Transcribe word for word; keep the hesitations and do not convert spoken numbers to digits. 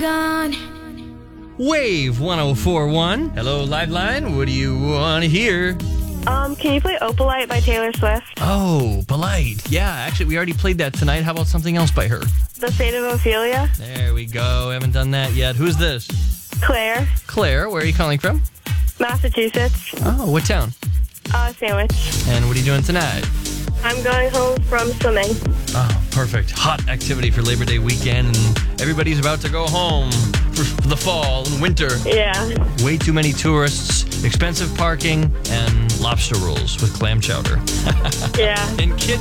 Gone. Wave one oh four point one. Hello, Liveline. What do you want to hear? Um, can you play Opalite by Taylor Swift? Oh, Polite. Yeah, actually, we already played that tonight. How about something else by her? The Fate of Ophelia? There we go. Haven't done that yet. Who's this? Claire? Claire. Where are you calling from? Massachusetts? Oh, what town? Uh, Sandwich. And what are you doing tonight? I'm going home from swimming. Oh, perfect. Hot activity for Labor Day weekend, and everybody's about to go home for the fall and winter. Yeah. Way too many tourists, expensive parking, and lobster rolls with clam chowder. Yeah. And kids